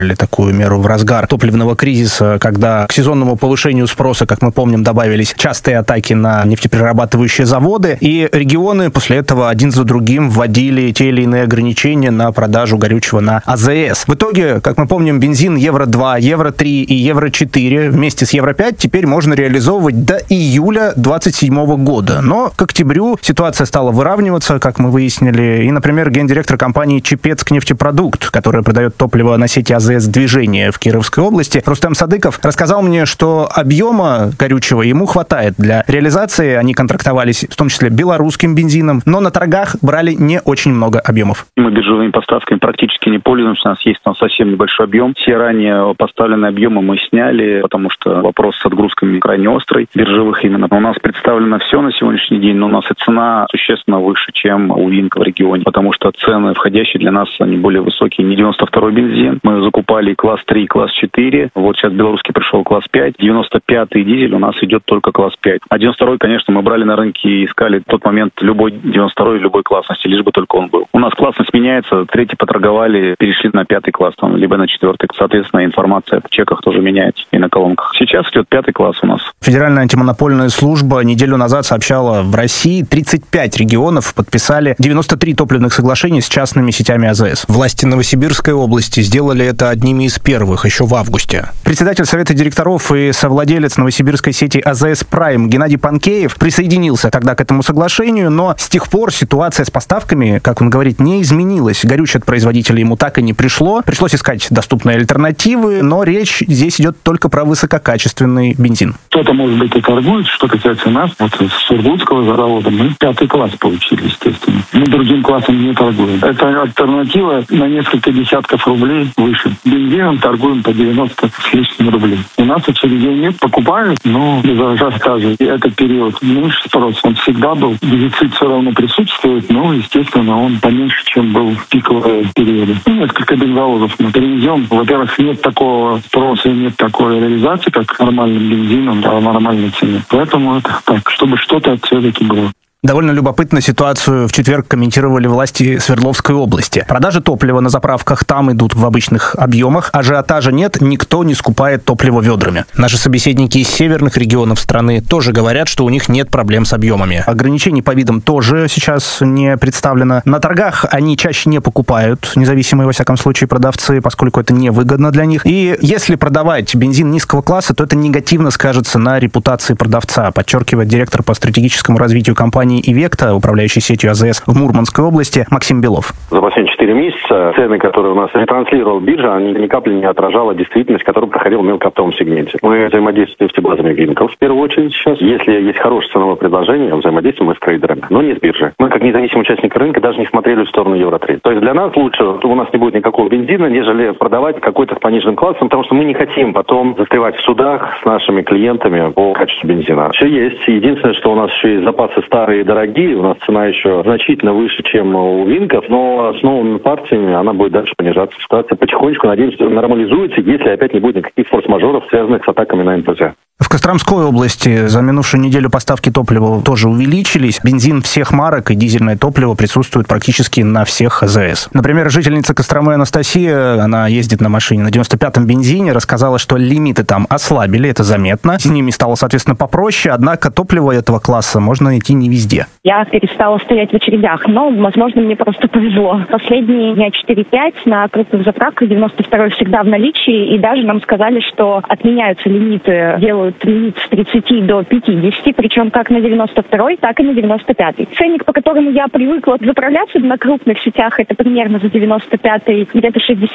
такую меру в разгар топливного кризиса, когда к сезонному повышению спроса, как мы помним, добавились частые атаки на нефтеперерабатывающие заводы, и регионы после этого один за другим вводили те или иные ограничения на продажу горючего на АЗС. В итоге, как мы помним, бензин Евро-2, Евро-3 и Евро-4 вместе с Евро-5 теперь можно реализовывать до июля 2027 года. Но к октябрю ситуация стала выравниваться, как мы выяснили. И, например, гендиректор компании «Чепецк-нефтепродукт», которая продает топливо на сети АЗС «Движение» в Кировской области, Рустем Садыков рассказал мне, что объема горючего ему хватает для реализации. Они контрактовались в том числе белорусским бензином, но на торгах брали не очень много объемов. Мы биржевыми поставками практически не пользуемся, у нас есть там совсем небольшой объем. Все ранее поставленные объемы мы сняли, потому что вопрос с отгрузками крайне острый, биржевых именно. У нас представлено все на сегодняшний день, но у нас и цена существенно выше, чем у Винка в регионе, потому что цены входящие для нас, они более высокие. Не 92-й бензин, мы закупали класс 3, класс 4, вот сейчас белорусский пришел класс 5, 95-й дизель у нас идет только класс 5. А 92-й, конечно, мы брали на рынке и искали в тот момент любой 92-й, любой классности, лишь бы только он был. У нас классность меняется, третий поторговали, перешли на 5-й класс, там, либо на 4-й. Соответственно, информация в чеках тоже меняется и на колонках. Сейчас идет 5-й класс у нас. Федеральная антимонопольная служба неделю назад сообщала, в России 35 регионов подписали 93 топливных соглашений с частными сетями АЗС. Власти Новосибирской области сделали это одними из первых, еще в августе. Председатель Совета директоров и совладелец новосибирской сети АЗС «Прайм» Геннадий Панкеев присоединился тогда к этому соглашению, но с тех пор ситуация с поставками, как он говорит, не изменилась. Горючее от производителя ему так и не пришло. Пришлось искать доступные альтернативы, но речь здесь идет только про высококачественный бензин. Кто-то, может быть, и торгует, что касается нас. Вот с Сургутского завода мы 5-й класс получили, естественно. Мы другим классом не торгуем. Это альтернатива на несколько десятков рублей выше. Бензином торгуем по 90 с лишним рублей. У нас очередей нет, покупают, но без рассказа. И этот период меньше спрос, он всегда был. Дефицит все равно присутствует, но, естественно, он поменьше, чем был в пиковые периоды. Несколько бензовозов мы перевезем. Во-первых, нет такого спроса и нет такой реализации, как нормальным бензином, а нормальной цене. Поэтому это так, чтобы что-то все-таки было. Довольно любопытно ситуацию в четверг комментировали власти Свердловской области. Продажи топлива на заправках там идут в обычных объемах, ажиотажа нет, никто не скупает топливо ведрами. Наши собеседники из северных регионов страны тоже говорят, что у них нет проблем с объемами. Ограничений по видам тоже сейчас не представлено. На торгах они чаще не покупают, независимые, во всяком случае, продавцы, поскольку это невыгодно для них. И если продавать бензин низкого класса, то это негативно скажется на репутации продавца, подчеркивает директор по стратегическому развитию компании «Ивекта», управляющей сетью АЗС в Мурманской области, Максим Белов. За последние 4 месяца цены, которые у нас ретранслировала биржа, они ни капли не отражала действительность, которая проходила в мелкооптовом сегменте. Мы взаимодействуем с нефтебазами Винков в первую очередь сейчас. Если есть хорошее ценовое предложение, взаимодействуем мы с трейдерами, но не с биржей. Мы, как независимый участник рынка, даже не смотрели в сторону Евро-3. То есть для нас лучше, у нас не будет никакого бензина, нежели продавать какой-то с пониженным классом, потому что мы не хотим потом застревать в судах с нашими клиентами по качеству бензина. Все есть. Единственное, что у нас еще есть запасы старые и дорогие, у нас цена еще значительно выше, чем у Винков, но с новыми партиями она будет дальше понижаться. Ситуация потихонечку, надеемся, нормализуется, если опять не будет никаких форс-мажоров, связанных с атаками на НПЗ. В Костромской области за минувшую неделю поставки топлива тоже увеличились. Бензин всех марок и дизельное топливо присутствуют практически на всех АЗС. Например, жительница Костромы Анастасия, она ездит на машине на 95-м бензине, рассказала, что лимиты там ослабили, это заметно. С ними стало, соответственно, попроще, однако топливо этого класса можно найти не везде. Я перестала стоять в очередях, но, возможно, мне просто повезло. Последние дня 4-5 на крупных заправках 92-й всегда в наличии, и даже нам сказали, что отменяются лимиты, делают лимит с 30 до 50, причем как на 92-й, так и на 95-й. Ценник, по которому я привыкла заправляться на крупных сетях, это примерно за 95-й где-то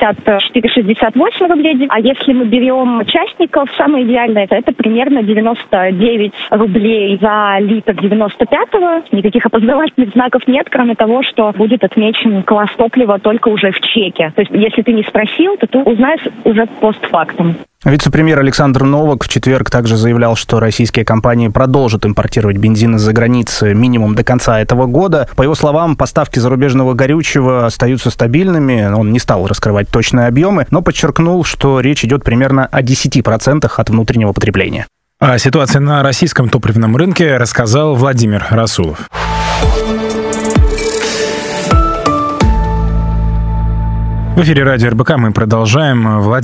64-68 рублей. А если мы берем частников, самое идеальное это примерно 99 рублей за литр 95-го. Никаких опознавательных знаков нет, кроме того, что будет отмечен класс топлива только уже в чеке. То есть, если ты не спросил, то ты узнаешь уже постфактум. Вице-премьер Александр Новак в четверг также заявлял, что российские компании продолжат импортировать бензин из-за границы минимум до конца этого года. По его словам, поставки зарубежного горючего остаются стабильными. Он не стал раскрывать точные объемы, но подчеркнул, что речь идет примерно о 10% от внутреннего потребления. О ситуации на российском топливном рынке рассказал Владимир Расулов. В эфире радио РБК мы продолжаем.